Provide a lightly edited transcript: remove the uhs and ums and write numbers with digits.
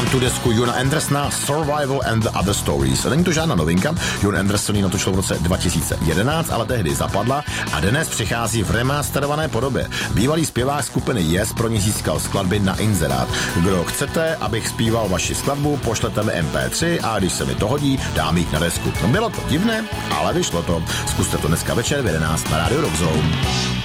tu desku Jona Andersona Survival and the Other Stories. Není to žádná novinka, Jon Anderson ji natočil v roce 2011, ale tehdy zapadla a dnes přichází v remasterované podobě. Bývalý zpěvák skupiny Yes pro ní získal skladby na inzerát. Kdo chcete, abych zpíval vaši skladbu, pošlete mi MP3 a když se mi to hodí, dám jít na desku. Bylo to divné, ale vyšlo to. Zkuste to dneska večer v 11 na Radio Rock Zone.